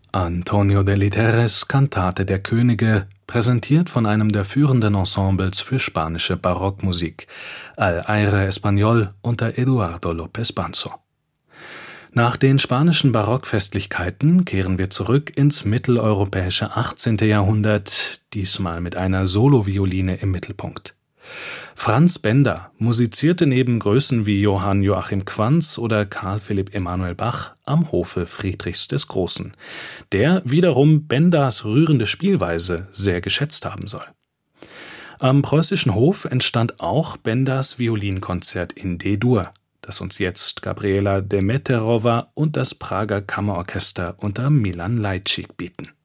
Antonio Deli Terres Kantate der Könige, präsentiert von einem der führenden Ensembles für spanische Barockmusik, Al Aire Español unter Eduardo López Banzo. Nach den spanischen Barockfestlichkeiten kehren wir zurück ins mitteleuropäische 18. Jahrhundert, diesmal mit einer Solovioline im Mittelpunkt. Franz Benda musizierte neben Größen wie Johann Joachim Quanz oder Carl Philipp Emanuel Bach am Hofe Friedrichs des Großen, der wiederum Bendas rührende Spielweise sehr geschätzt haben soll. Am preußischen Hof entstand auch Bendas Violinkonzert in D-Dur, das uns jetzt Gabriela Demeterova und das Prager Kammerorchester unter Milan Lajcik bieten.